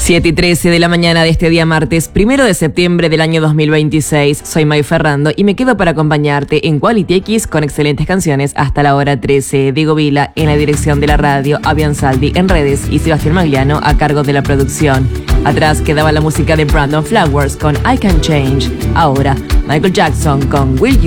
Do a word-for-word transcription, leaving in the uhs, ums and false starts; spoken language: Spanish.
siete y trece de la mañana de este día martes, primero de septiembre del año dos mil veintiséis. Soy May Ferrando y me quedo para acompañarte en Quality X con excelentes canciones hasta la hora trece. Diego Vila en la dirección de la radio, Avian Saldi en redes y Sebastián Magliano a cargo de la producción. Atrás quedaba la música de Brandon Flowers con I Can Change. Ahora, Michael Jackson con Will You